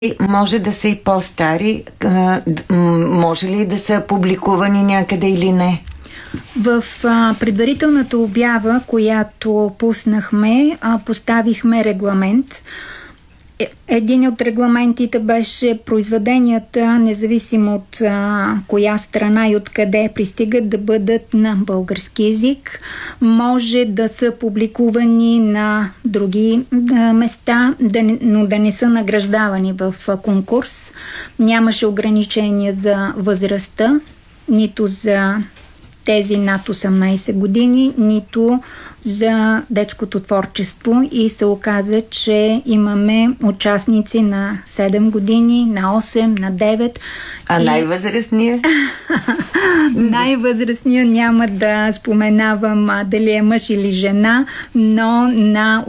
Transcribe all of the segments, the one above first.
Може да са и по-стари. Може ли да са публикувани някъде или не? В предварителната обява, която пуснахме, поставихме регламент. Един от регламентите беше произведенията, независимо от коя страна и откъде пристигат, да бъдат на български език. Може да са публикувани на други места, но да не са награждавани в конкурс. Нямаше ограничения за възрастта, нито за тези над 18 години, нито за детското творчество, и се оказа, че имаме участници на 7 години, на 8, на 9. А най-възрастният? Най-възрастният няма да споменавам дали е мъж или жена, но на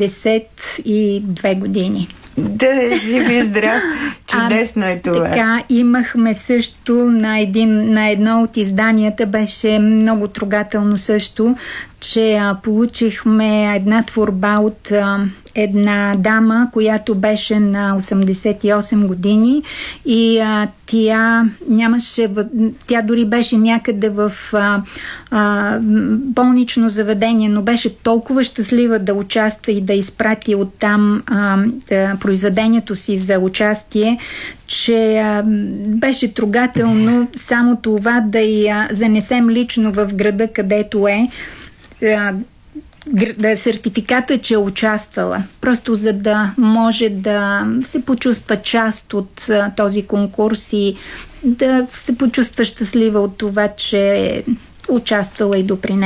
82 години. Да, жив и здрав. Чудесно е това. Така, имахме също на едно от изданията, беше много трогателно също, че получихме една творба от една дама, която беше на 88 години и тя дори беше някъде в болнично заведение, но беше толкова щастлива да участва и да изпрати оттам произведението си за участие, че беше трогателно само това да я занесем лично в града, където е, сертификата, че е участвала. Просто за да може да се почувства част от този конкурс и да се почувства щастлива от това, че е участвала и допринесла.